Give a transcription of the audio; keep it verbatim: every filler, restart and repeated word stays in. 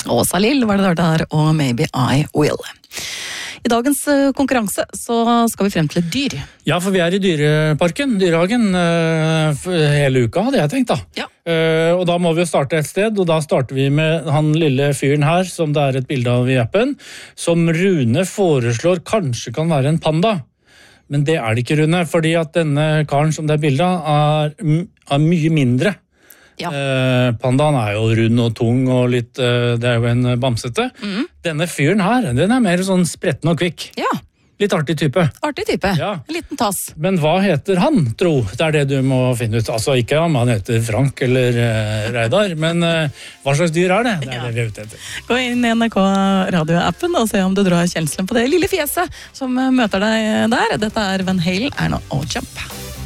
Åsa Lill var det der der, og Maybe I Will. I dagens konkurranse så skal vi frem til et dyr. Ja, for vi er i dyreparken, dyrehagen, hele uka hadde jeg tenkt da. Ja. Og da må vi jo starte et sted, og da starter vi med han lille fyren her, som det er et bilde av i appen, som Rune foreslår kanskje kan være en panda. Men det er det ikke, Rune, fordi at denne karen som det er bildet av er, er mye mindre. Ja. Eh, pandaen er jo rund og tung og litt, eh, det er jo en bamsete. Mm. Denne fyren her, den er mer sånn spretten og kvikk. Ja. Litt artig type. Artig type, ja. En liten tass. Men hva heter han, tro? Det er det du må finne ut. Altså ikke om han heter Frank eller eh, Reidar, men eh, hva slags dyr er det? Det er ja. det vi er ute etter. Gå inn i N R K radioappen og se om du drar kjenslen på det lille fjeset som møter deg der. Dette er Van Halen, er nå å jump.